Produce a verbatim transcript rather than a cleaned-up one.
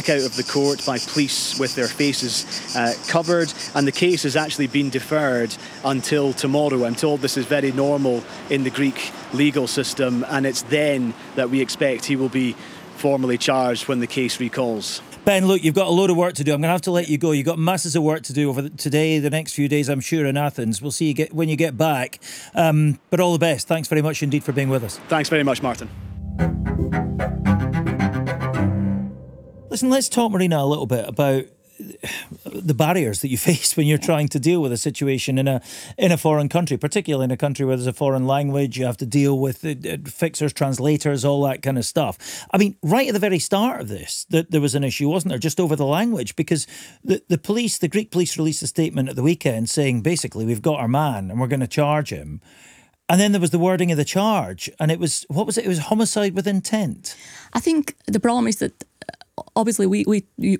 out of the court by police with their faces uh, covered, and the case has actually been deferred until tomorrow. I'm told this is very normal in the Greek legal system, and it's then that we expect he will be formally charged when the case recalls. Ben, look, you've got a load of work to do. I'm going to have to let you go. You've got masses of work to do over the, today, the next few days, I'm sure, in Athens. We'll see you get, when you get back. Um, but all the best. Thanks very much indeed for being with us. Thanks very much, Martin. Listen, let's talk, Marina, a little bit about the barriers that you face when you're trying to deal with a situation in a in a foreign country, particularly in a country where there's a foreign language. You have to deal with uh, fixers, translators, all that kind of stuff. I mean, right at the very start of this, that there was an issue, wasn't there, just over the language? Because the, the police, the Greek police released a statement at the weekend saying, basically, we've got our man and we're going to charge him. And then there was the wording of the charge, and it was, what was it? It was homicide with intent. I think the problem is that obviously we, we